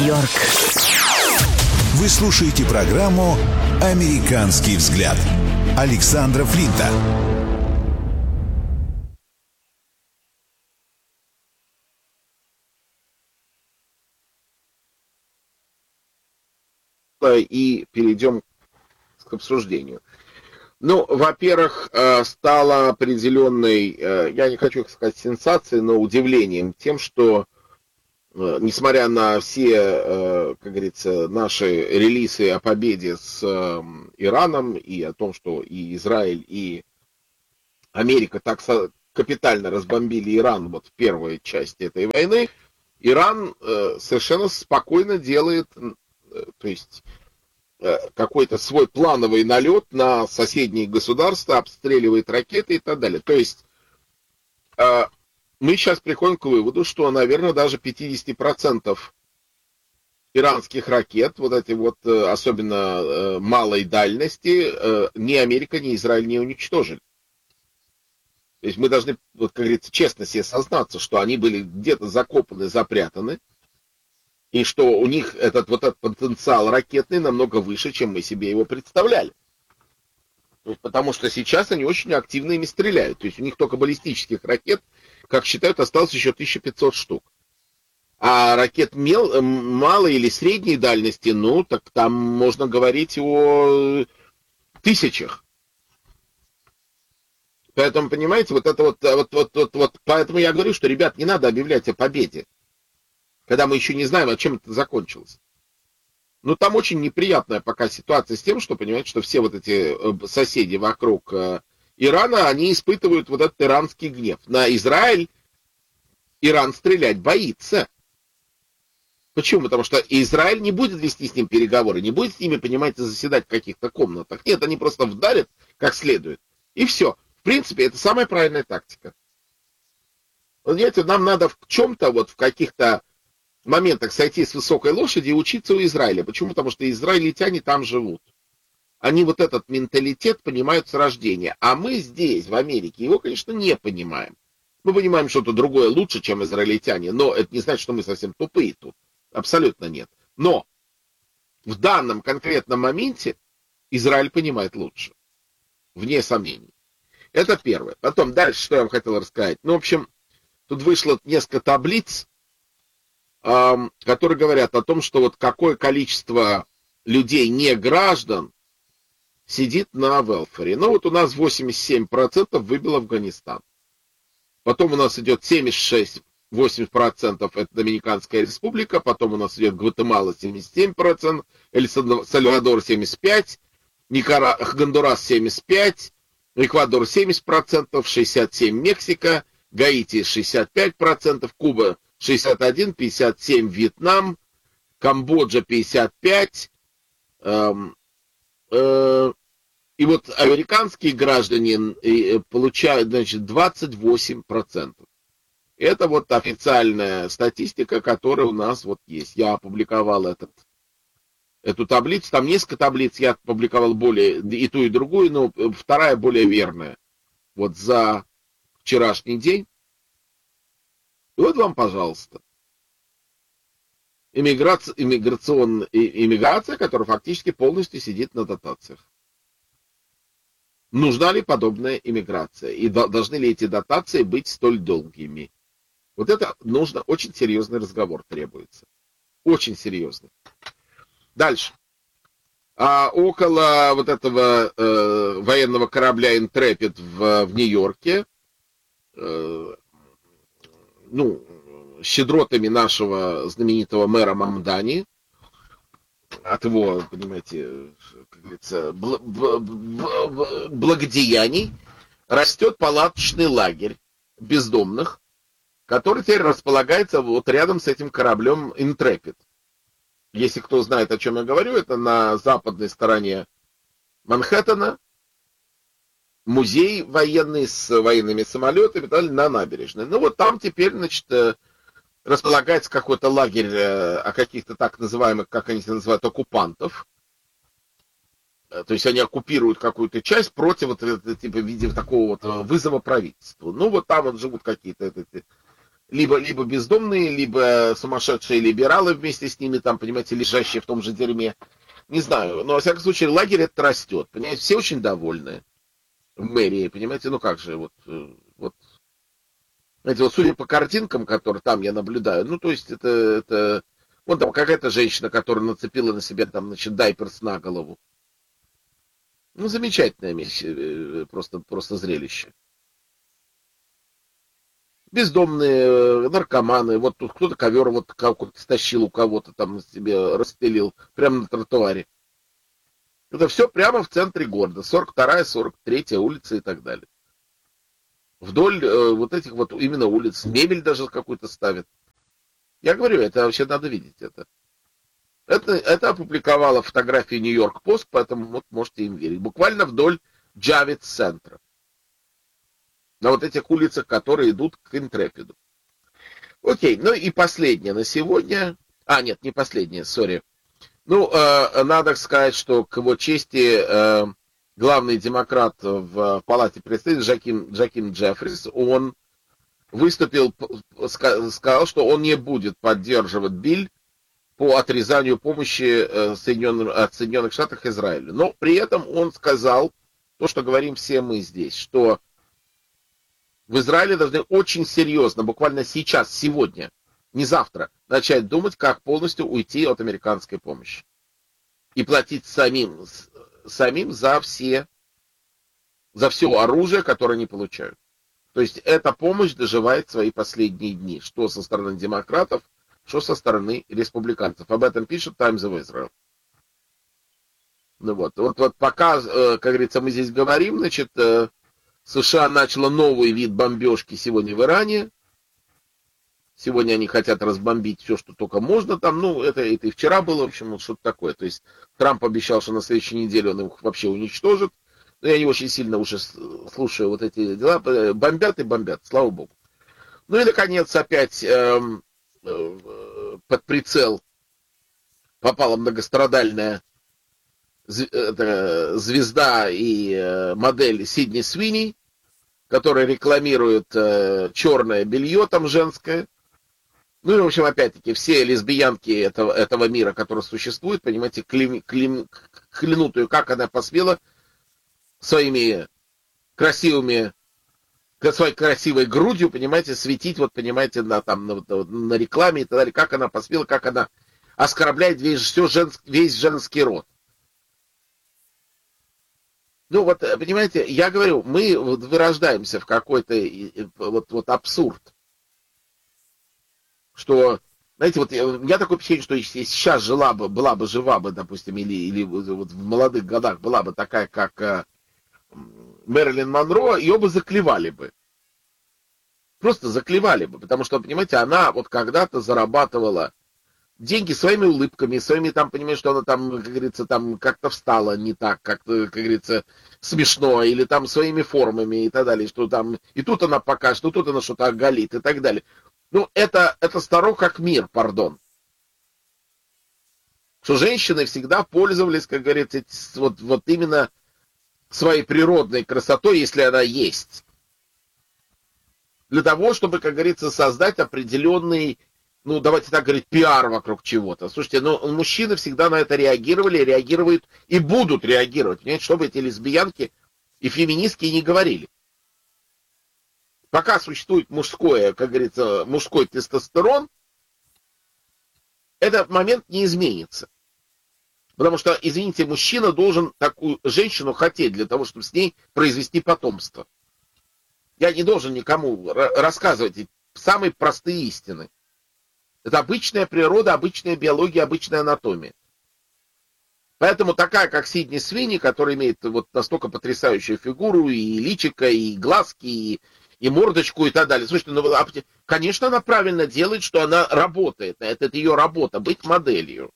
Нью-Йорк. Вы слушаете программу «Американский взгляд» Александра Флинта. И перейдем к обсуждению. Ну, во-первых, стало определенной, я не хочу сказать сенсацией, но удивлением тем, что, несмотря на все, как говорится, наши релизы о победе с Ираном и о том, что и Израиль, и Америка так капитально разбомбили Иран вот в первой части этой войны, Иран совершенно спокойно делает, то есть какой-то свой плановый налет на соседние государства, обстреливает ракеты и так далее. То есть мы сейчас приходим к выводу, что, наверное, даже 50% иранских ракет, вот эти вот, особенно малой дальности, ни Америка, ни Израиль не уничтожили. То есть мы должны, вот, как говорится, честно себе сознаться, что они были где-то закопаны, запрятаны, и что у них этот потенциал ракетный намного выше, чем мы себе его представляли. Потому что сейчас они очень активно ими стреляют. То есть у них только баллистических ракет, как считают, осталось еще 1500 штук. А ракет малой или средней дальности, ну, так там можно говорить о тысячах. Поэтому, понимаете, вот это вот, поэтому я говорю, что, ребят, не надо объявлять о победе, когда мы еще не знаем, чем это закончилось. Ну, там очень неприятная пока ситуация с тем, что, понимаете, что все вот эти соседи вокруг Ирана, они испытывают вот этот иранский гнев. На Израиль Иран стрелять боится. Почему? Потому что Израиль не будет вести с ним переговоры, не будет с ними, понимаете, заседать в каких-то комнатах. Нет, они просто вдарят как следует. И все. В принципе, это самая правильная тактика. Понимаете, нам надо в чем-то, вот в каких-то моментах сойти с высокой лошади и учиться у Израиля. Почему? Потому что израильтяне там живут. Они вот этот менталитет понимают с рождения. А мы здесь, в Америке, его, конечно, не понимаем. Мы понимаем что-то другое лучше, чем израильтяне, но это не значит, что мы совсем тупые тут. Абсолютно нет. Но в данном конкретном моменте Израиль понимает лучше. Вне сомнений. Это первое. Потом, дальше, что я вам хотел рассказать. Ну, в общем, тут вышло несколько таблиц, которые говорят о том, что вот какое количество людей, не граждан, сидит на велфаре. Ну, вот у нас 87% выбил Афганистан. Потом у нас идет 76-80% это Доминиканская республика, потом у нас идет Гватемала 77%, Эль-Сальвадор 75%, Гондурас 75%, Эквадор 70%, 67% Мексика, Гаити 65%, Куба 61%, 57% Вьетнам, Камбоджа 55%, и вот американские граждане получают, значит, 28%. Это вот официальная статистика, которая у нас вот есть. Я опубликовал эту таблицу. Там несколько таблиц, я опубликовал более и ту, и другую, но вторая более верная. Вот за вчерашний день. И вот вам, пожалуйста. Иммиграция, которая фактически полностью сидит на дотациях. Нужна ли подобная иммиграция? И должны ли эти дотации быть столь долгими? Вот это нужно, очень серьезный разговор требуется. Очень серьезный. Дальше. Около вот этого военного корабля Intrepid в Нью-Йорке, щедротами нашего знаменитого мэра Мамдани, от его, понимаете, как говорится, благодеяний, растет палаточный лагерь бездомных, который теперь располагается вот рядом с этим кораблем Intrepid. Если кто знает, о чем я говорю, это на западной стороне Манхэттена, музей военный с военными самолетами на набережной. Ну вот там теперь, значит, располагается какой-то лагерь о каких-то так называемых, как они себя называют, оккупантов. То есть они оккупируют какую-то часть против, типа, в виде такого вот вызова правительству. Ну вот там вот живут какие-то либо бездомные, либо сумасшедшие либералы вместе с ними, там, понимаете, лежащие в том же дерьме. Не знаю, но, во всяком случае, лагерь это растет, понимаете, все очень довольны в мэрии, понимаете, ну как же, вот, знаете, вот судя по картинкам, которые там я наблюдаю, ну, то есть вот там какая-то женщина, которая нацепила на себя, там, значит, дайперс на голову. Ну, замечательная вещь, просто зрелище. Бездомные, наркоманы, вот тут кто-то ковер вот как-то стащил у кого-то там себе, расстелил, прямо на тротуаре. Это все прямо в центре города, 42-я, 43-я улица и так далее. Вдоль вот этих вот именно улиц, мебель даже какую-то ставят. Я говорю, это вообще надо видеть это. Это опубликовала фотографии Нью-Йорк Пост, поэтому вот можете им верить. Буквально вдоль Джавид-центра. На вот этих улицах, которые идут к Интрепиду. Окей, ну и последнее на сегодня. Нет, не последнее, сори. Ну, надо сказать, что к его чести главный демократ в Палате представителей Джаким Джеффрис, он выступил, сказал, что он не будет поддерживать биль по отрезанию помощи от Соединенных Штатов Израилю. Но при этом он сказал то, что говорим все мы здесь, что в Израиле должны очень серьезно, буквально сейчас, сегодня, не завтра, начать думать, как полностью уйти от американской помощи. И платить самим за все оружие, которое они получают. То есть эта помощь доживает свои последние дни, что со стороны демократов, что со стороны республиканцев. Об этом пишет Times of Israel. Ну вот пока, как говорится, мы здесь говорим, значит, США начала новый вид бомбежки сегодня в Иране. Сегодня они хотят разбомбить все, что только можно там. Ну, это и вчера было, в общем, вот что-то такое. То есть Трамп обещал, что на следующей неделе он их вообще уничтожит. Но я не очень сильно уже слушаю вот эти дела. Бомбят и бомбят, слава богу. Ну и, наконец, опять под прицел попала многострадальная звезда и модель Сидни Свини, которая рекламирует черное белье там женское. Ну и, в общем, опять-таки, все лесбиянки этого мира, которые существуют, понимаете, клянут ее, как она посмела своей красивой грудью, понимаете, светить, вот, понимаете, на рекламе и так далее, как она посмела, как она оскорбляет весь женский род. Ну вот, понимаете, я говорю, мы вырождаемся в какой-то вот абсурд. Что, знаете, вот я такое впечатление, что если сейчас была бы жива бы, допустим, или вот в молодых годах была бы такая, как Мэрилин Монро, ее бы заклевали бы. Просто заклевали бы, потому что, понимаете, она вот когда-то зарабатывала деньги своими улыбками, своими там, понимаешь, что она там, как говорится, там как-то встала не так, как-то, как говорится, смешно, или там своими формами и так далее, что там и тут она покажет, и тут она что-то оголит и так далее. Ну, это старо как мир, пардон. Что женщины всегда пользовались, как говорится, вот именно своей природной красотой, если она есть. Для того, чтобы, как говорится, создать определенный, ну, давайте так говорить, пиар вокруг чего-то. Слушайте, ну, мужчины всегда на это реагировали, реагируют и будут реагировать. Понимаете, чтобы эти лесбиянки и феминистки не говорили. Пока существует мужской тестостерон, этот момент не изменится. Потому что, извините, мужчина должен такую женщину хотеть для того, чтобы с ней произвести потомство. Я не должен никому рассказывать самые простые истины. Это обычная природа, обычная биология, обычная анатомия. Поэтому такая, как Сидни Свини, которая имеет вот настолько потрясающую фигуру, и личико, и глазки, и мордочку, и так далее. Слушайте, ну, конечно, она правильно делает, что она работает. Это ее работа, быть моделью.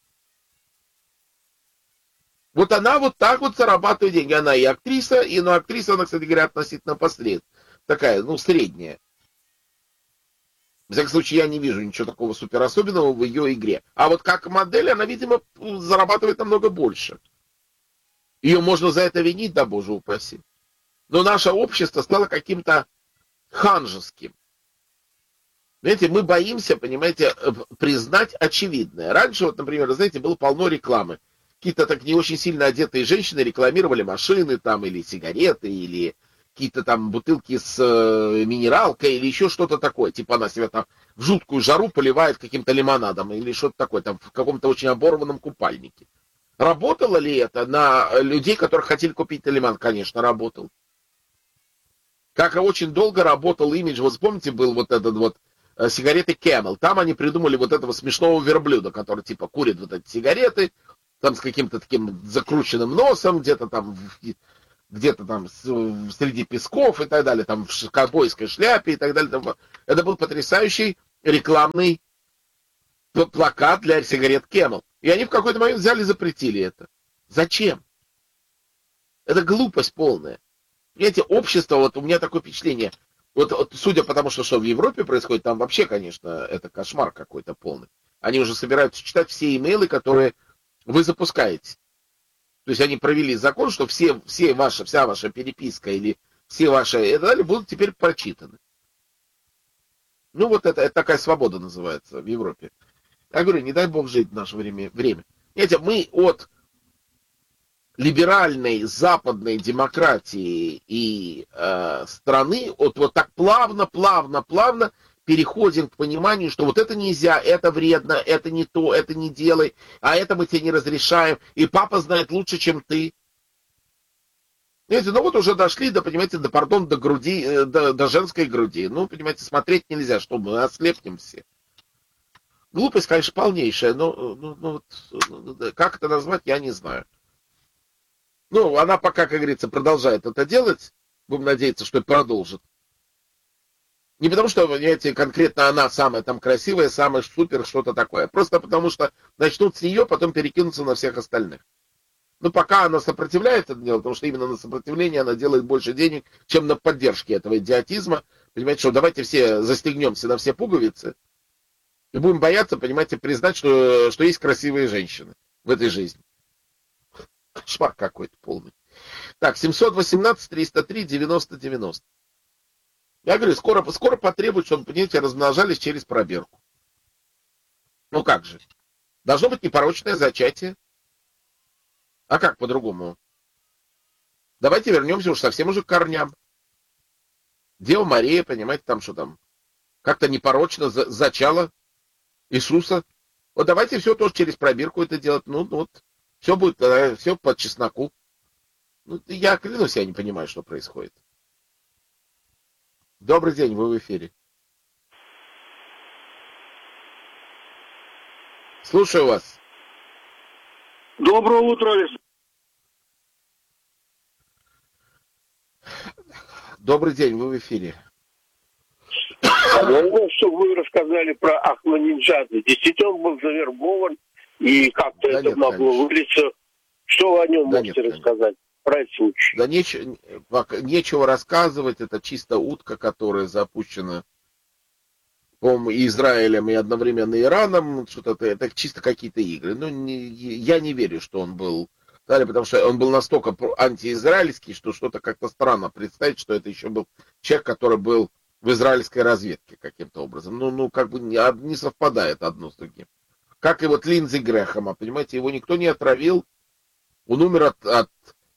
Вот она вот так вот зарабатывает деньги. Она и актриса, но актриса, она, кстати говоря, относительно такая, ну, средняя. В всяком случае, я не вижу ничего такого суперособенного в ее игре. А вот как модель, она, видимо, зарабатывает намного больше. Ее можно за это винить, да боже упаси. Но наше общество стало каким-то ханжеским. Знаете, мы боимся, понимаете, признать очевидное. Раньше, вот, например, знаете, было полно рекламы. Какие-то так не очень сильно одетые женщины рекламировали машины там, или сигареты, или какие-то там бутылки с минералкой, или еще что-то такое. Типа она себя там в жуткую жару поливает каким-то лимонадом, или что-то такое, там в каком-то очень оборванном купальнике. Работало ли это на людей, которые хотели купить лимонад? Конечно, работал. Как и очень долго работал имидж, вот вспомните, был вот этот вот сигареты Camel. Там они придумали вот этого смешного верблюда, который типа курит вот эти сигареты, там с каким-то таким закрученным носом, где-то там среди песков и так далее, там в ковбойской шляпе и так далее. Это был потрясающий рекламный плакат для сигарет Camel. И они в какой-то момент взяли и запретили это. Зачем? Это глупость полная. Понимаете, общество, вот у меня такое впечатление, вот судя по тому, что в Европе происходит, там вообще, конечно, это кошмар какой-то полный. Они уже собираются читать все имейлы, которые вы запускаете. То есть они провели закон, что вся ваша переписка или все ваши и так далее будут теперь прочитаны. Ну вот это такая свобода называется в Европе. Я говорю, не дай бог жить в наше время. Знаете, мы от либеральной западной демократии и страны вот так плавно переходим к пониманию, что вот это нельзя, это вредно, это не то, это не делай, а это мы тебе не разрешаем, и папа знает лучше, чем ты. Понимаете, ну вот уже дошли до груди, до женской груди. Ну, понимаете, смотреть нельзя, что мы ослепнем все. Глупость, конечно, полнейшая, но как это назвать, я не знаю. Ну, она пока, как говорится, продолжает это делать. Будем надеяться, что продолжит. Не потому, что, понимаете, конкретно она самая там красивая, самая супер, что-то такое. Просто потому, что начнут с нее, потом перекинутся на всех остальных. Но пока она сопротивляется это дело, потому что именно на сопротивлении она делает больше денег, чем на поддержке этого идиотизма. Понимаете, что давайте все застегнемся на все пуговицы и будем бояться, понимаете, признать, что есть красивые женщины в этой жизни. Кошмар какой-то полный. Так, 718-303-90-90. Я говорю, скоро потребуют, чтобы, понимаете, размножались через пробирку. Ну как же? Должно быть непорочное зачатие. А как по-другому? Давайте вернемся уж совсем уже к корням. Дева Мария, понимаете, там что там? Как-то непорочно зачала Иисуса. Вот давайте все тоже через пробирку это делать. Ну вот. Все будет, все по чесноку. Ну, я клянусь, я не понимаю, что происходит. Добрый день, вы в эфире. Слушаю вас. Доброе утро, Александр. Добрый день, вы в эфире. Что вы рассказали про Ахмадинеджада. Действительно, он был завербован, и как-то да это нет, могло вылиться. Что вы о нем можете рассказать? Про этот случай? Да нечего рассказывать, это чисто утка, которая запущена, по-моему, и Израилем, и одновременно Ираном, что-то это чисто какие-то игры. Ну, я не верю, что он был, потому что он был настолько антиизраильский, что что-то как-то странно представить, что это еще был человек, который был в израильской разведке каким-то образом. Ну, как бы не совпадает одно с другим. Как и вот Линдзи Грэхэма, понимаете, его никто не отравил. Он умер от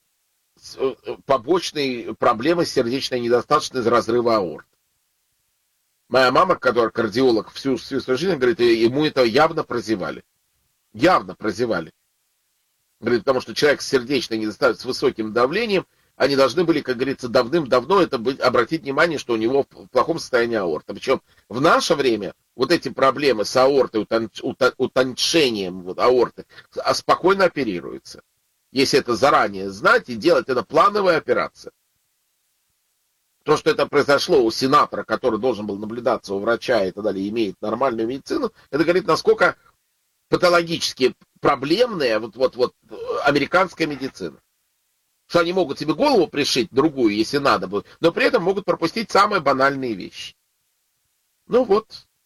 побочной проблемы сердечной недостаточности из разрыва аорт. Моя мама, которая кардиолог всю свою жизнь, говорит, ему это явно прозевали. Явно прозевали. Говорит, потому что человек с сердечной недостаточностью, с высоким давлением, они должны были, как говорится, давным-давно обратить внимание, что у него в плохом состоянии аорта. Причем в наше время вот эти проблемы с аортой, утончением аорты, спокойно оперируются. Если это заранее знать и делать, это плановая операция. То, что это произошло у сенатора, который должен был наблюдаться у врача и так далее, имеет нормальную медицину, это говорит, насколько патологически проблемная вот американская медицина. Что они могут себе голову пришить другую, если надо будет, но при этом могут пропустить самые банальные вещи. Ну вот.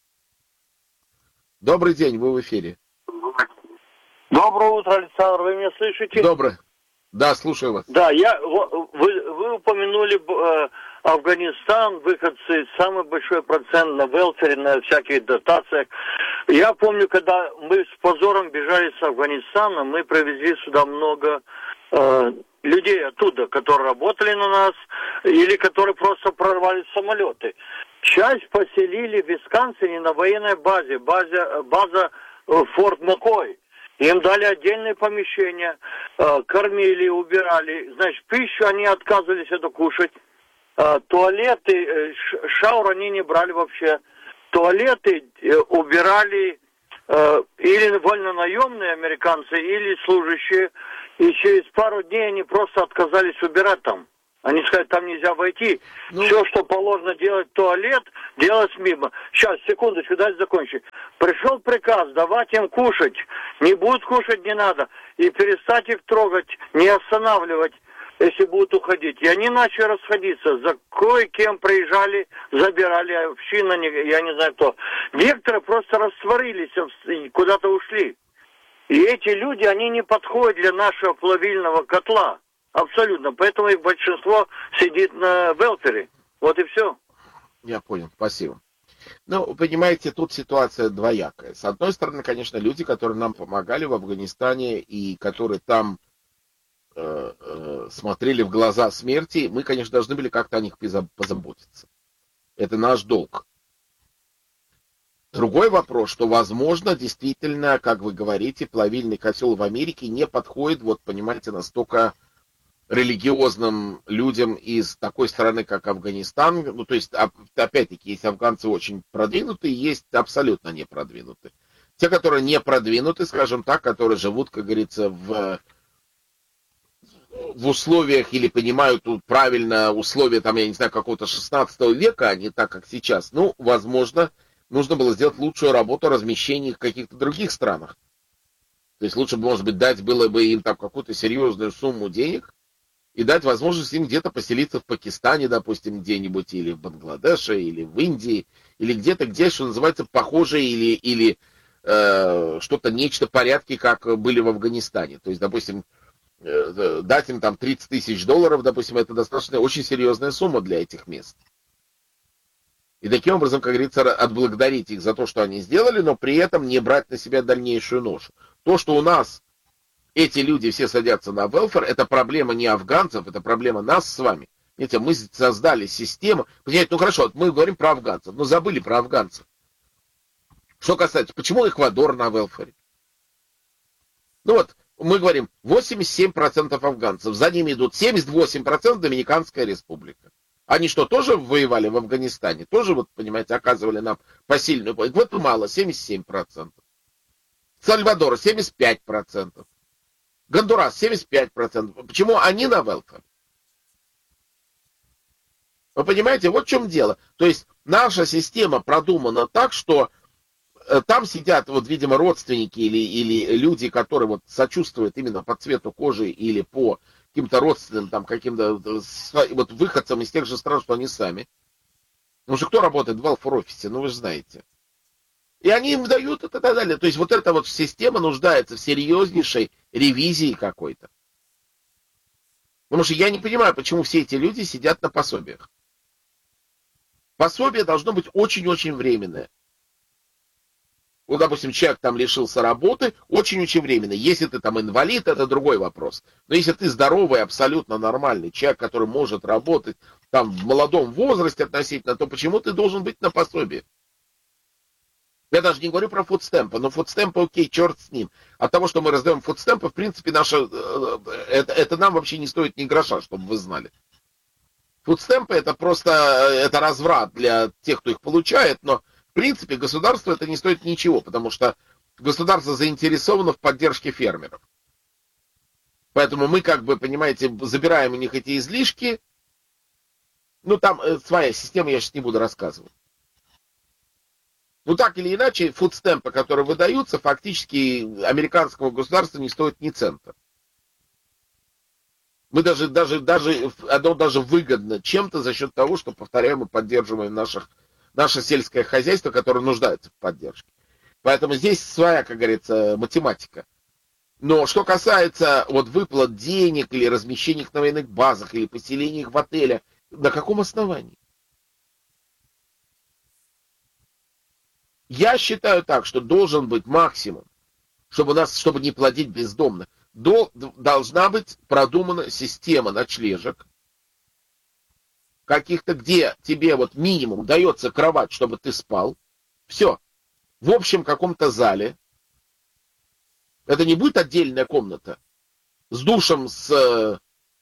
Добрый день, вы в эфире. Доброе утро, Александр, вы меня слышите? Доброе. Да, слушаю вас. Да, вы упомянули Афганистан, выходцы, самый большой процент на велфере, на всяких дотациях. Я помню, когда мы с позором бежали с Афганистана, мы привезли сюда много людей оттуда, которые работали на нас, или которые просто прорвали самолеты. Часть поселили в Висконсине на военной базе, база Форт Маккой. Им дали отдельные помещения, кормили, убирали. Значит, пищу они отказывались это кушать. Туалеты, шаур они не брали вообще. Туалеты убирали или вольнонаемные американцы, или служащие. И через пару дней они просто отказались убирать там. Они сказали, там нельзя войти. Все, что положено делать в туалет, делать мимо. Сейчас, секундочку, дайте закончить. Пришел приказ давать им кушать. Не будут кушать, не надо. И перестать их трогать, не останавливать, если будут уходить. И они начали расходиться. За кое-кем приезжали, забирали община, я не знаю кто. Некоторые просто растворились, куда-то ушли. И эти люди, они не подходят для нашего плавильного котла. Абсолютно. Поэтому их большинство сидит на велфере. Вот и все. Я понял. Спасибо. Ну, понимаете, тут ситуация двоякая. С одной стороны, конечно, люди, которые нам помогали в Афганистане и которые там смотрели в глаза смерти, мы, конечно, должны были как-то о них позаботиться. Это наш долг. Другой вопрос, что, возможно, действительно, как вы говорите, плавильный котел в Америке не подходит, вот, понимаете, настолько религиозным людям из такой страны, как Афганистан. Ну, то есть, опять-таки, есть афганцы очень продвинутые, есть абсолютно не продвинутые. Те, которые не продвинуты, скажем так, которые живут, как говорится, в условиях или понимают тут правильно условия, там, я не знаю, какого-то 16 века, а не так, как сейчас. Ну, возможно, нужно было сделать лучшую работу размещения в каких-то других странах. То есть лучше, может быть, дать было бы им там какую-то серьезную сумму денег и дать возможность им где-то поселиться в Пакистане, допустим, где-нибудь, или в Бангладеше, или в Индии, или где-то, где, что называется, похожие или что-то, нечто порядки, как были в Афганистане. То есть, допустим, дать им там $30 тысяч, допустим, это достаточно очень серьезная сумма для этих мест. И таким образом, как говорится, отблагодарить их за то, что они сделали, но при этом не брать на себя дальнейшую ношу. То, что у нас эти люди все садятся на велфер, это проблема не афганцев, это проблема нас с вами. Видите, мы создали систему. Понимаете, ну хорошо, мы говорим про афганцев, но забыли про афганцев. Что касается, почему Эквадор на велфере? Ну вот, мы говорим, 87% афганцев, за ними идут 78% Доминиканская республика. Они что, тоже воевали в Афганистане? Тоже, вот, понимаете, оказывали нам посильную помощь? Вот мало, 77%. Сальвадор 75%. Гондурас 75%. Почему они на велфере? Вы понимаете, вот в чем дело. То есть наша система продумана так, что там сидят, вот, видимо, родственники или люди, которые вот сочувствуют именно по цвету кожи или по каким-то родственным, там, каким-то вот выходцам из тех же стран, что они сами. Ну же, кто работает в велфер-офисе, ну вы же знаете. И они им дают это и так далее. То есть вот эта вот система нуждается в серьезнейшей ревизии какой-то. Потому что я не понимаю, почему все эти люди сидят на пособиях. Пособие должно быть очень-очень временное. Вот, допустим, человек там лишился работы, очень-очень временно. Если ты там инвалид, это другой вопрос. Но если ты здоровый, абсолютно нормальный человек, который может работать там в молодом возрасте относительно, то почему ты должен быть на пособии? Я даже не говорю про фудстемпы, но фудстемпы, окей, черт с ним. От того, что мы раздаем фудстемпы, в принципе, это нам вообще не стоит ни гроша, чтобы вы знали. Фудстемпы это просто это разврат для тех, кто их получает, но в принципе государству это не стоит ничего, потому что государство заинтересовано в поддержке фермеров. Поэтому мы, как бы, понимаете, забираем у них эти излишки. Ну, там своя система, я сейчас не буду рассказывать. Ну, так или иначе, фудстемпы, которые выдаются, фактически американскому государству не стоят ни цента. Мы даже оно даже выгодно чем-то за счет того, что, повторяю, мы поддерживаем наше сельское хозяйство, которое нуждается в поддержке. Поэтому здесь своя, как говорится, математика. Но что касается вот выплат денег или размещения их на военных базах или поселения их в отелях, На каком основании? Я считаю так, что должен быть максимум, чтобы не плодить бездомных. Должна быть продумана система ночлежек, каких-то, где тебе вот минимум дается кровать, чтобы ты спал. Все. В общем каком-то зале. Это не будет отдельная комната с душем, с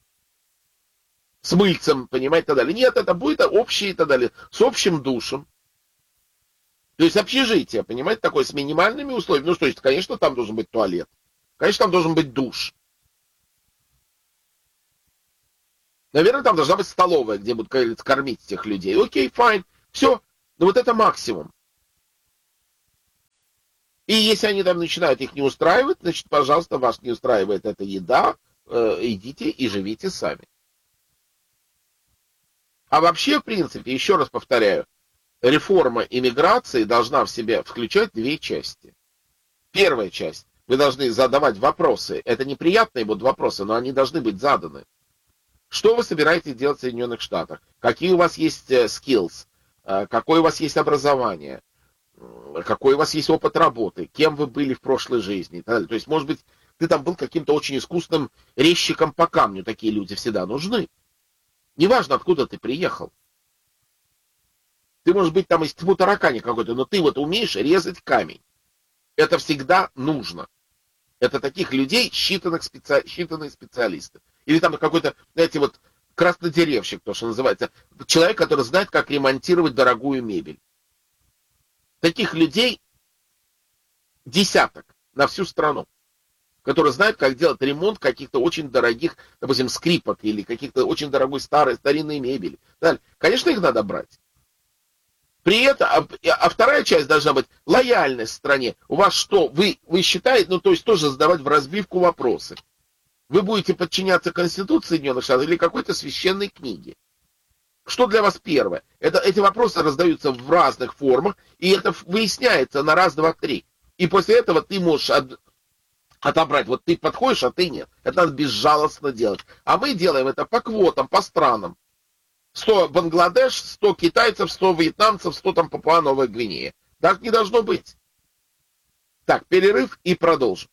мыльцем, понимаете, и так далее. Нет, это будет общий и так далее, с общим душем. То есть общежитие, понимаете, такое с минимальными условиями. Ну, то есть, конечно, там должен быть туалет. Конечно, там должен быть душ. Наверное, там должна быть столовая, где будут, как говорится, кормить этих людей. Окей, файн, все. Но вот это максимум. И если они там начинают их не устраивать, значит, пожалуйста, вас не устраивает эта еда, идите и живите сами. А вообще, в принципе, еще раз повторяю, реформа иммиграции должна в себя включать две части. Первая часть. Вы должны задавать вопросы. Это неприятные будут вопросы, но они должны быть заданы. Что вы собираетесь делать в Соединенных Штатах? Какие у вас есть skills? Какое у вас есть образование? Какой у вас есть опыт работы? Кем вы были в прошлой жизни? То есть, может быть, ты там был каким-то очень искусным резчиком по камню. Такие люди всегда нужны. Неважно, откуда ты приехал. Ты, может быть, там из тьму таракани какой-то, но ты вот умеешь резать камень. Это всегда нужно. Это таких людей считанные специалисты. Или там какой-то, знаете, вот краснодеревщик, то, что называется. Человек, который знает, как ремонтировать дорогую мебель. Таких людей десяток на всю страну, которые знают, как делать ремонт каких-то очень дорогих, допустим, скрипок или каких-то очень дорогой старинной мебели. Конечно, их надо брать. При этом, а вторая часть должна быть лояльность в стране. У вас что, вы считаете, ну то есть тоже задавать в разбивку вопросы. Вы будете подчиняться Конституции Соединенных Штатов или какой-то священной книге? Что для вас первое? Эти вопросы раздаются в разных формах, и это выясняется на раз, два, три. И после этого ты можешь отобрать, вот ты подходишь, а ты нет. Это надо безжалостно делать. А мы делаем это по квотам, по странам. 100 Бангладеш, 100 китайцев, 100 вьетнамцев, 100 там Папуа Новая Гвинея. Так не должно быть. Так, перерыв и продолжим.